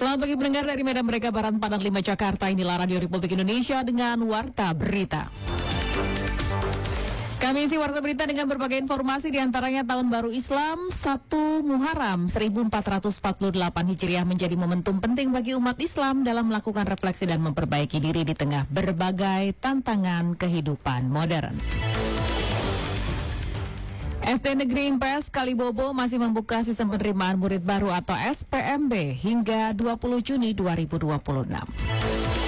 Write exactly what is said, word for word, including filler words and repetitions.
Selamat pagi pendengar dari Medan Merdeka Barat empat lima Jakarta. Inilah Radio Republik Indonesia dengan Warta Berita. Kami isi Warta Berita dengan berbagai informasi, diantaranya Tahun Baru Islam satu Muharram seribu empat ratus empat puluh delapan Hijriah menjadi momentum penting bagi umat Islam dalam melakukan refleksi dan memperbaiki diri di tengah berbagai tantangan kehidupan modern. S D Negeri Impes Kalibobo masih membuka sistem penerimaan murid baru atau S P M B hingga dua puluh Juni dua ribu dua puluh enam.